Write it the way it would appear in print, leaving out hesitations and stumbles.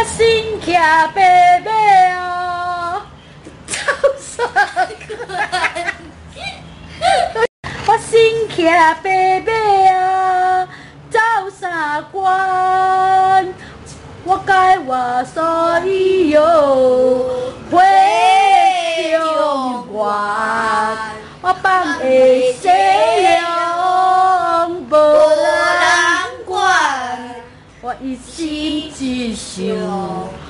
心骑白马哦，走山关。我心骑白马啊，走山关。我该我所以哟，回中原。我放下西洋无人管，我一心只想。